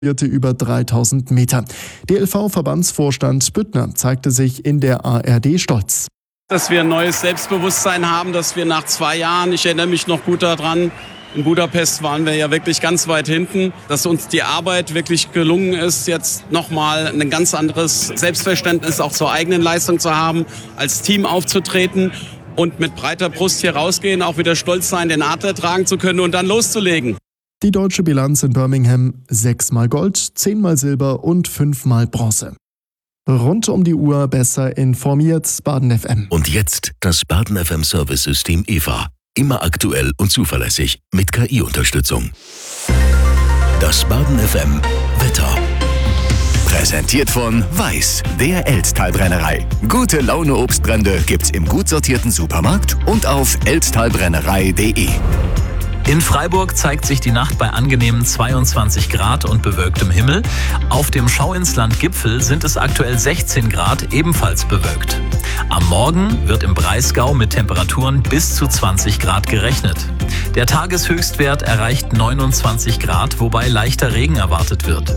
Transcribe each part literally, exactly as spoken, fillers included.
über dreitausend Meter. D L V-Verbandsvorstand Büttner zeigte sich in der A R D stolz. Dass wir ein neues Selbstbewusstsein haben, dass wir nach zwei Jahren, ich erinnere mich noch gut daran, in Budapest waren wir ja wirklich ganz weit hinten, dass uns die Arbeit wirklich gelungen ist, jetzt nochmal ein ganz anderes Selbstverständnis auch zur eigenen Leistung zu haben, als Team aufzutreten und mit breiter Brust hier rausgehen, auch wieder stolz sein, den Adler tragen zu können und dann loszulegen. Die deutsche Bilanz in Birmingham: sechsmal Gold, zehnmal Silber und fünfmal Bronze. Rund um die Uhr besser informiert, Baden F M. Und jetzt das Baden F M Service-System E V A. Immer aktuell und zuverlässig mit K I-Unterstützung. Das Baden F M Wetter. Präsentiert von Weiß, der Elztal-Brennerei. Gute Laune Obstbrände gibt's im gut sortierten Supermarkt und auf elztalbrennerei punkt de. In Freiburg zeigt sich die Nacht bei angenehmen zweiundzwanzig Grad und bewölktem Himmel. Auf dem Schauinsland-Gipfel sind es aktuell sechzehn Grad, ebenfalls bewölkt. Am Morgen wird im Breisgau mit Temperaturen bis zu zwanzig Grad gerechnet. Der Tageshöchstwert erreicht neunundzwanzig Grad, wobei leichter Regen erwartet wird.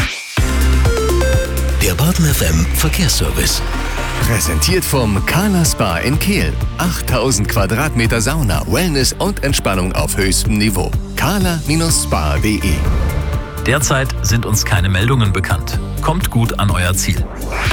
Der Baden F M Verkehrsservice. Präsentiert vom Kala Spa in Kehl. achttausend Quadratmeter Sauna, Wellness und Entspannung auf höchstem Niveau. kala Spa punkt de. Derzeit sind uns keine Meldungen bekannt. Kommt gut an euer Ziel.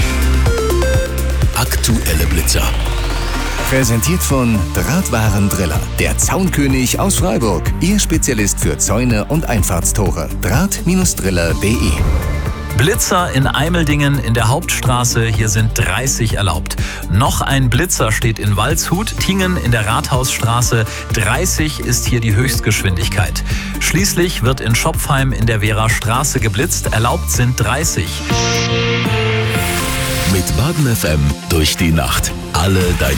Aktuelle Blitzer. Präsentiert von Drahtwaren Driller. Der Zaunkönig aus Freiburg. Ihr Spezialist für Zäune und Einfahrtstore. Draht Driller punkt de. Blitzer in Eimeldingen in der Hauptstraße, hier sind dreißig erlaubt. Noch ein Blitzer steht in Waldshut, Tingen in der Rathausstraße, dreißig ist hier die Höchstgeschwindigkeit. Schließlich wird in Schopfheim in der Wehrer Straße geblitzt, erlaubt sind dreißig. Mit Baden F M durch die Nacht. Alle deine